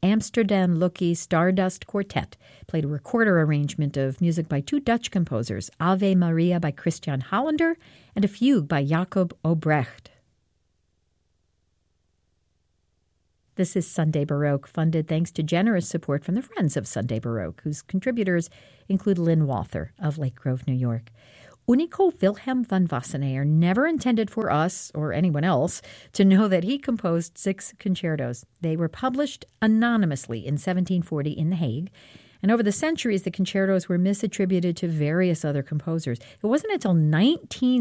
Amsterdam Lucky Stardust Quartet played a recorder arrangement of music by two Dutch composers, Ave Maria by Christian Hollander and a fugue by Jacob Obrecht. This is Sunday Baroque, funded thanks to generous support from the Friends of Sunday Baroque, whose contributors include Lynn Walther of Lake Grove, New York. Unico Wilhelm van Wassenaer never intended for us, or anyone else, to know that he composed 6 concertos. They were published anonymously in 1740 in The Hague, and over the centuries, the concertos were misattributed to various other composers. It wasn't until